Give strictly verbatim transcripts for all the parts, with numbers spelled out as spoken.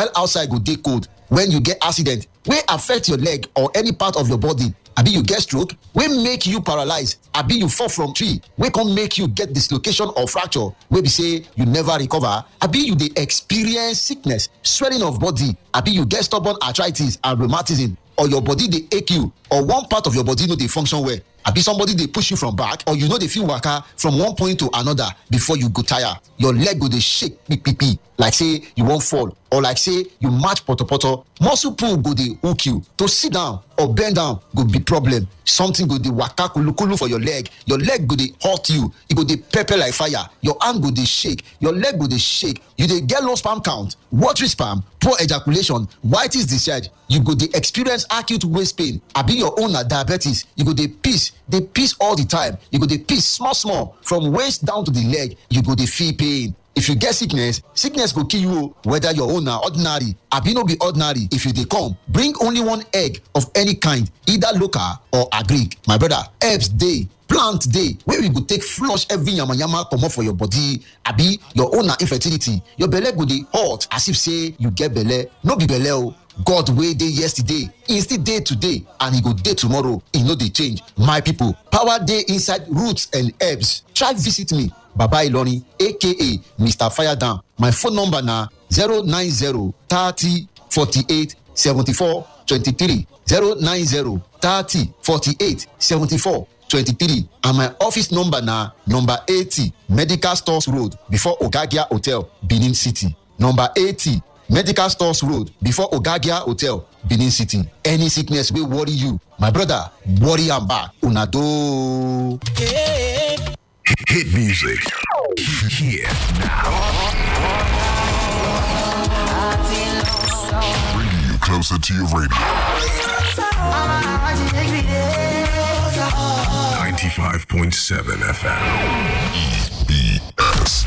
while outside go dey cold. When you get accident wey affect your leg or any part of your body, abi you get stroke wey make you paralyze, abi you fall from tree wey come make you get dislocation or fracture wey be say you never recover, abi you dey experience sickness, swelling of body, abi you get stubborn arthritis and rheumatism, or your body dey ache you, or one part of your body no dey function well, abi somebody dey push you from back, or you no dey fit waka from one point to another before you go tire. Your leg go dey shake kpikpipi like say you wan fall, or like say you match potopoto. Muscle pull go dey hook you. To sit down or bend down go be problem. Something go dey waka kulukulu for your leg. Your leg go dey hurt you. E go dey pepper like fire. Your hand go dey shake. Your leg go dey shake. You dey get low sperm count, watery sperm, poor ejaculation, whitish discharge. You go dey experience acute waist pain. Abi your own na diabetes. You go dey piss, dey piss all the time. You go dey piss small small from waist down to the leg. You go dey feel pain. If you get sickness, sickness go kill you, whether your own na ordinary, abi no be ordinary. If you dey come, bring only one egg of any kind, either local or agric. My brother, herbs dey, plant dey, wey we go take flush every yamayama comot for your body. Abi your own na infertility, your belle go dey hot as if say you get belle. No be belle o. God wey dey yesterday, e still dey today, and e go dey tomorrow. E no dey change. My people, power dey inside roots and herbs. Try visit me, Baba Ilorin, aka Mister Firedam. My phone number na zero nine zero thirty forty-eight seventy-four twenty-three, zero nine zero thirty forty-eight seventy-four twenty-three, and my office number na number eighty Medical Stores Road before Ogagia Hotel, Benin City. Number eighty Medical Stores Road before Ogagia Hotel, Benin City. Any sickness wey worry you, my brother, worry am back. Una do. Hit music. Here now. Bringing you closer to your radio. ninety-five point seven F M. E B S.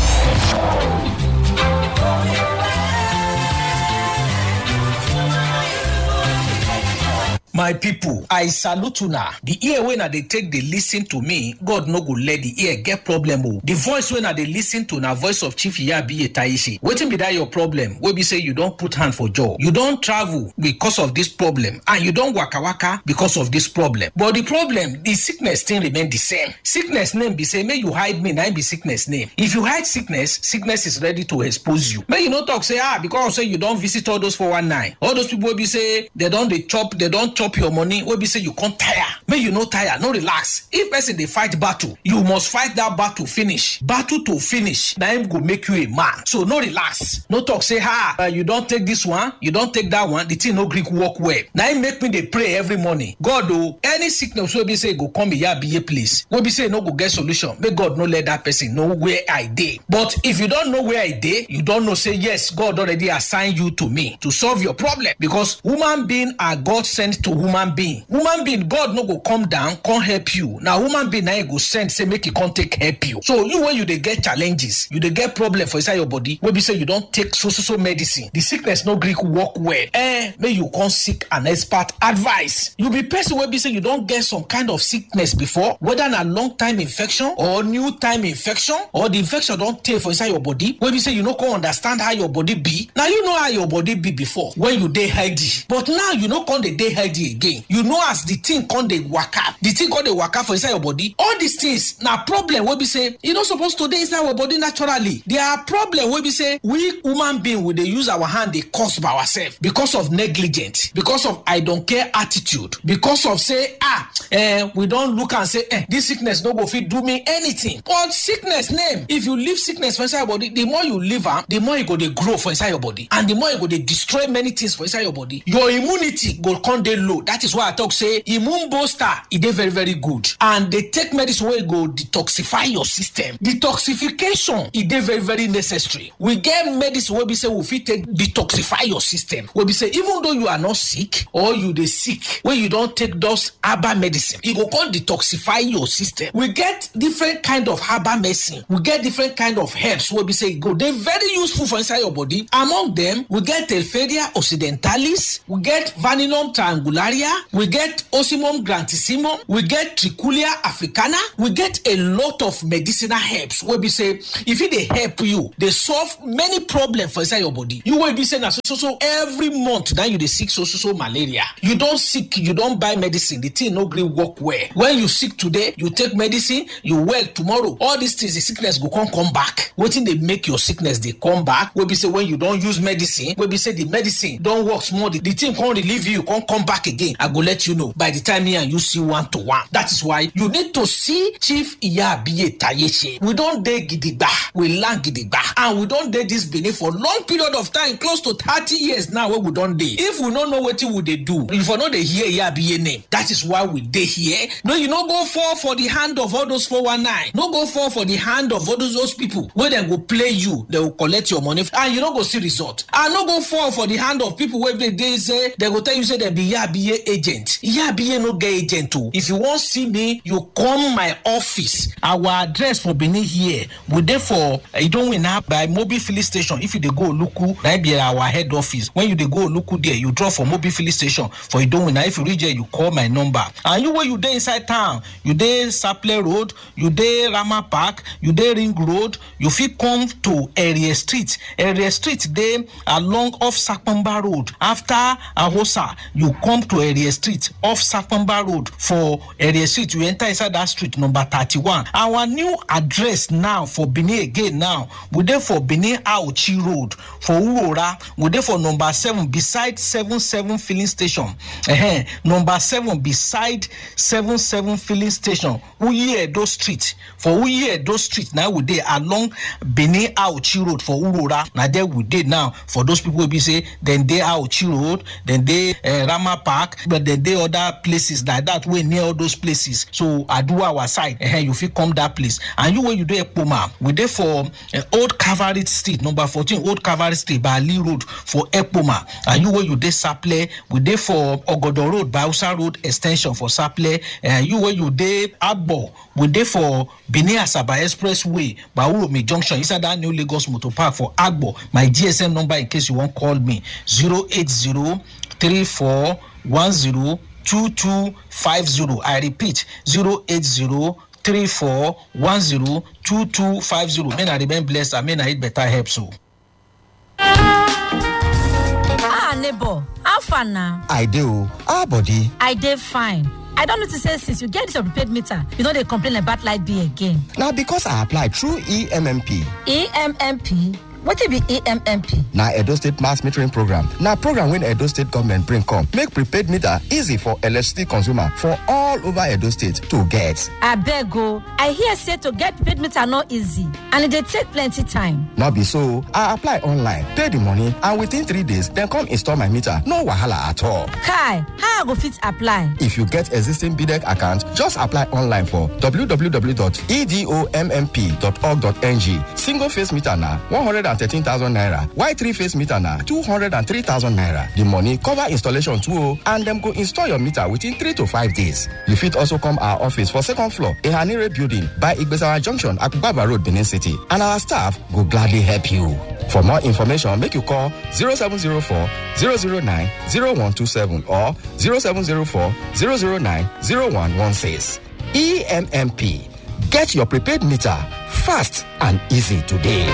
My people, I salute una. The ear when I they take they listen to me, God no go let the ear get problem. Oh. The voice when I they listen to na voice of Chief Iyabiye Taishi. Waiting be that your problem? Where we say you don't put hand for jaw. You don't travel because of this problem, and you don't waka waka because of this problem. But the problem, the sickness still remain the same. Sickness name be say, may you hide me, na be sickness name. If you hide sickness, sickness is ready to expose you. May you not talk say ah because say you don't visit all those four one nine. All those people will be say they don't they chop, they don't chop your money. Will be say you can't tire. May you no tire, no relax. If person they fight battle, you must fight that battle finish. Battle to finish. Now him go make you a man. So no relax. No talk say ha uh, you don't take this one, you don't take that one. The thing no Greek work well. Now him make me they pray every morning. God oh, any sickness will be say go come here be a place. Will be say no go get solution. May God no let that person know where I dey. But if you don't know where I dey, you don't know say yes, God already assigned you to me to solve your problem, because human being are God sent to human being. Human being, God no go come down, can't help you. Now human being now go send say make it can't take help you. So you when you they get challenges, you they get problem for inside your body. When we say you don't take so so so medicine, the sickness no Greek work well. Eh, may you come seek an expert advice. You be person where be say you don't get some kind of sickness before, whether a long time infection or new time infection, or the infection don't take for inside your body. When we say you no can understand how your body be. Now you know how your body be before when you dey healthy, but now you know can the day healthy again. You know as the thing can dey waka, the thing can dey waka for inside your body. All these things now problem where we say you not supposed to dey inside our body naturally. There are problem where we say we human being will they use our hand they cause by ourselves because of negligence, because of I don't care attitude, because of say ah eh, we don't look and say eh, this sickness no go fit do me anything. But sickness name, if you leave sickness for inside your body, the more you live am, the more you go they grow for inside your body, and the more you go they destroy many things for inside your body. Your immunity go come dey low. That is why I talk say immune booster e dey very very good, and they take medicine wey go detoxify your system. Detoxification e dey very very necessary. We get medicine wey be say we fit take detoxify your system. We be say even though you are not sick or you dey sick, when you don't take those herbal medicine, e go come detoxify your system. We get different kind of herbal medicine. We get different kind of herbs wey be say e go dey very useful for inside your body. Among them, we get Telferia occidentalis, we get Vaninum triangularia, we get Osimum grantianum, satissimum, we get Trichulia africana, we get a lot of medicinal herbs wey be say if it dey help you, they solve many problems for inside your body. You will be saying so so so every month now you dey sick so so so malaria. You don't sick, you don't buy medicine, the thing no gree work well. When you sick today, you take medicine, you well tomorrow. All these things, the sickness go come come back. Wetin dey make your sickness they come back? Wey be say when you don't use medicine, wey be say the medicine don't work small, the, the thing can't relieve you, can't come back again. I go let you know by the time me and you see one to one. That is why you need to see Chief Iyabiye Tayeche. We don't dey gidigba, we learn gidigba, and we don't dey this Benin for long period of time, close to thirty years now. Where we don't dey. If we don't know what would they do, if we know they hear Iyabiye name, that is why we dey here. No, you no go fall for the hand of all those four one nine. No go fall for the hand of all those, those people where they go play you, they will collect your money, and you don't go see result. And no go fall for the hand of people where they, they say they go tell you say they be Iyabiye agent. Iyabiye no get agent too. If you want see me, you come my office. Our address for Benin here, we there for you don't win up by Mobi Filling Station. If you dey go Oluku, that be our head office. When you dey go Oluku there, you draw for Mobi Filling Station. For you don't win. If you reach there, you call my number. And you where you dey inside town, you dey Saple Road, you dey Rama Park, you dey Ring Road. You fit come to Area Street. Area Street dey along off Sakpamba Road. After Ahosa, you come to Area Street off Sakpamba Road. For Area Street, you enter inside that street number thirty-one. Our new address now for Benin again now, we there for Benin Auchi Road. For Urora, we there for number seven beside seven seven filling station. Uh-huh. Number seven beside seven seven filling station. Uyi Edo Street. For Uyi Edo Street now we there along Benin Auchi Road for Urora. Now there we did now for those people who be say then they Auchi Road, then they uh, Rama Park, but then they other places like that way near all those places. So I do our side. Uh, you feel come that place. And you where you there Epoma, we there for uh, Old Cavalry Street, number fourteen, Old Cavalry Street by Lee Road for Epoma. And you where you there Saple, we there for Ogodo Road, Bausa Road extension for Saple. And you where you there Abo, we there for Benin Asaba Expressway, Bauromi Junction, inside that new Lagos Motor Park for Agbo. My G S M number in case you want call me zero eight zero three four one zero two two five zero. I repeat zero eight zero three four one zero two two five zero. May I remain blessed and may I eat better help so. Ah, neighbor, how far now? I do. Ah, body. I did fine. I don't know to say since you get this prepaid meter, you know they complain about light bill again. Now because I applied through E M M P. E M M P? What it be E M M P? Now Edo State Mass Metering Program. Now program when Edo State government bring come. Make prepaid meter easy for electricity consumer for all over Edo State to get. I beg go. I hear say to get prepaid meter not easy. And it they take plenty time. Not be so. I apply online, pay the money, and within three days, then come install my meter. No wahala at all. Kai, how I go fit apply? If you get existing B D E C account, just apply online for w w w dot e d o m m p dot org dot n g. Single phase meter na one hundred thirteen thousand naira. Why three phase meter na two hundred three thousand naira. The money cover installation too, and them go install your meter within three to five days. You fit also come our office for second floor, Ehanire Building by Igbesawa Junction, Akubaba Road, Benin City, and our staff will gladly help you. For more information, make you call zero seven zero four zero zero nine zero one two seven or zero seven zero four zero zero nine zero one one six. E M M P. Get your prepaid meter fast and easy today.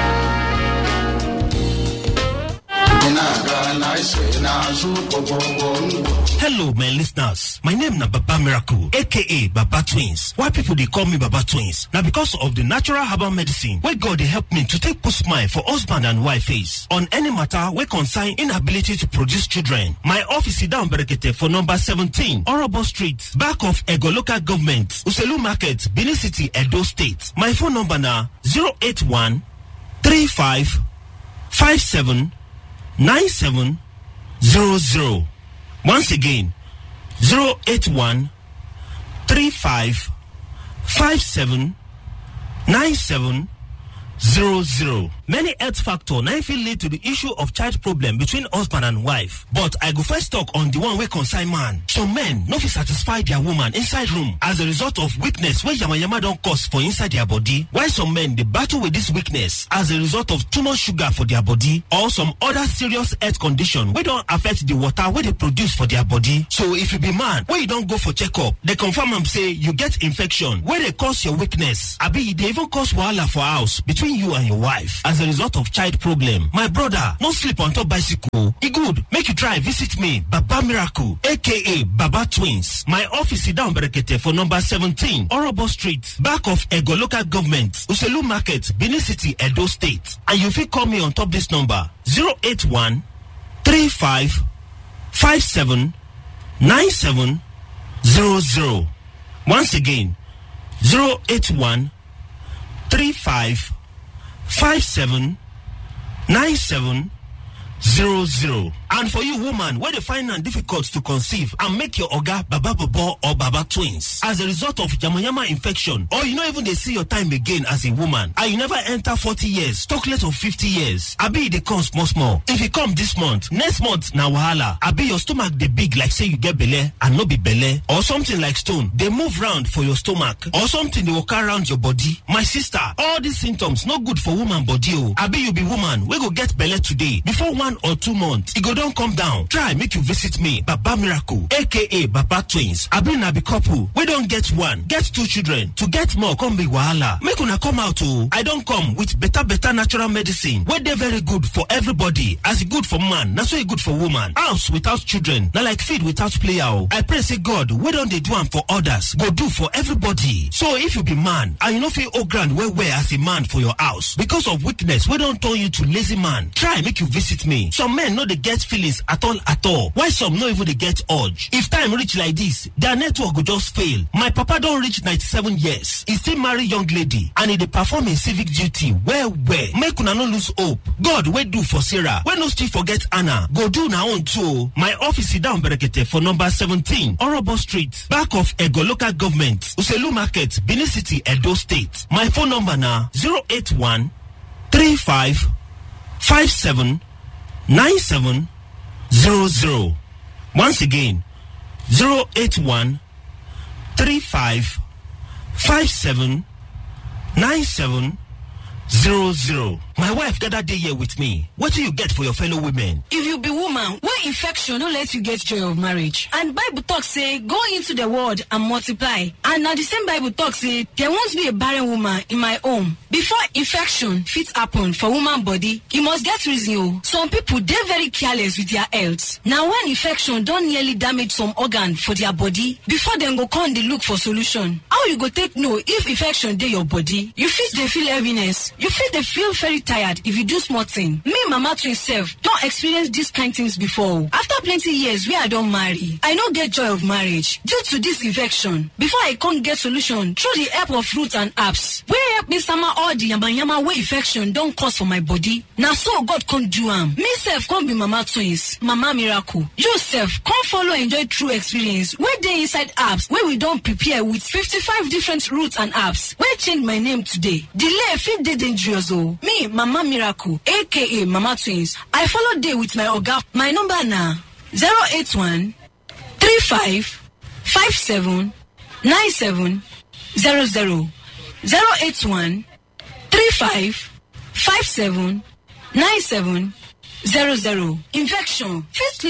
Hello, my listeners. My name is Baba Miracle, aka Baba Twins. Why people they call me Baba Twins? Now because of the natural herbal medicine, where God they help me to take put smile for husband and wife face on any matter where concern inability to produce children. My office is down Berekete for number seventeen, Orobo Street, back of Ego Local Government, Uselu Market, Benin City, Edo State. My phone number now zero eight one three five five seven nine seven zero zero. Once again, zero eight one three five five seven nine seven zero zero. many health factors now fit lead to the issue of child problem between husband and wife. But I go first talk on the one wey concern man. Some men no fit satisfy their woman inside room as a result of weakness wey yamayama don cause for inside their body, while some men dey battle with this weakness as a result of too much sugar for their body or some other serious health condition wey don affect the water wey dey produce for their body. So if you be man wey you don go for checkup, they confirm am say you get infection wey dey cause your weakness, abi e dey even cause wahala for house between you and your wife as a result of child problem. My brother, no sleep on top bicycle. E good make you try visit me, Baba Miracle, aka Baba Twins. My office is down Berekete for number seventeen, Orobo Street, back of Ego Local Government, Uselu Market, Benin City, Edo State. And you fit call me on top this number zero eight one, three five, five seven, nine seven zero zero. Once again, zero eight one, three five, five seven, nine seven zero zero. And for you woman where they find it difficult to conceive and make your oga Baba Bobo or Baba Twins as a result of yamayama infection, or you know even they see your time again as a woman and you never enter forty years, talk less of fifty years, abi they come small small. If you come this month, next month na wahala, abi your stomach they big like say you get belle and no be belle, or something like stone they move round for your stomach, or something they walk around your body. My sister, all these symptoms no good for woman body. Oh, abi you be woman we go get belle today, before one or two months e go don't come down. Try make you visit me, Baba Miracle, aka Baba Twins. Abi na be couple we don't get one, get two children, to get more come be wahala. Make una come out. Oh, I don't come with better better natural medicine where they very good for everybody. As e good for man, that's why e good for woman. House without children, na like feed without player. Oh, I pray say God we don't they do am for others, go do for everybody. So if you be man and you know feel oh grand where where as a man for your house because of weakness, we don't turn you to lazy man. Try make you visit me. Some men know they get feelings at all at all, why some no even they get urge. If time reach like this, their network will just fail. My papa don't reach ninety-seven years, he still marry young lady and he dey perform in civic duty well well. Make una no lose hope. God wey do for Sarah, when no still forget Anna, go do na own too. My office is down Berekete for number seventeen, Orobo Street, back of Ego Local Government, Uselu Market, Benin City, Edo State. My phone number na zero eight one, three five, five seven, nine seven zero zero. Once again, zero eight one, three five, five seven, nine seven zero zero. My wife gathered day here with me. What do you get for your fellow women? If you be woman, where infection don't let you get joy of marriage. And Bible talk say, go into the world and multiply. And now the same Bible talk say, there won't be a barren woman in my home. Before infection fit happen for woman body, you must get reason. Oh. Some people, they're very careless with their health. Now when infection don't nearly damage some organ for their body, before them go come they look for solution. How you go take know if infection dey your body? You feel they feel heaviness. You feel they feel very tired if you do small thing. Me, Mama Twin self, don't experience these kind things before. After plenty years where I don't marry, I no get joy of marriage due to this infection. Before I can't get solution through the help of roots and herbs, where help me summer all the yama yama way infection don't cause for my body. Now so God can't do am. Me self can't be Mama Twins, Mama Miracle. You self can't follow enjoy true experience where they inside herbs where we don't prepare with fifty-five different roots and herbs. Where change my name today. Delay fit dey dangerous. Me, Mama Miracle, aka Mama Twins. I follow day with my oga. My number now zero eight one, three five, five seven, nine seven zero zero. zero eight one, three five, five seven, nine seven zero zero. Infection. First